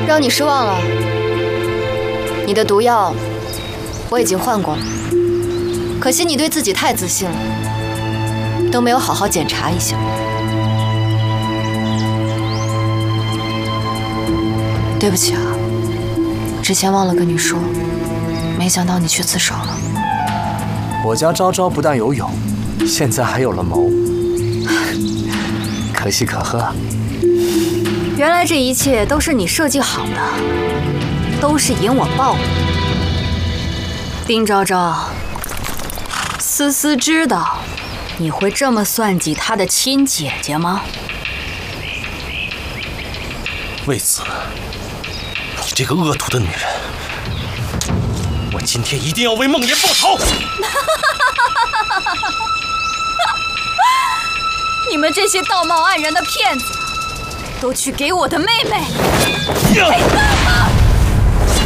让你失望了。你的毒药我已经换过了，可惜你对自己太自信了，都没有好好检查一下。对不起啊，之前忘了跟你说，没想到你去自首了。 我家昭昭不但有勇，现在还有了谋，可喜可贺。 原来这一切都是你设计好的，都是引我报应。丁昭昭，思思知道你会这么算计她的亲姐姐吗？ 为此，你这个恶毒的女人，我今天一定要为梦妍报仇！ 你们这些道貌岸然的骗子，都去给我的妹妹！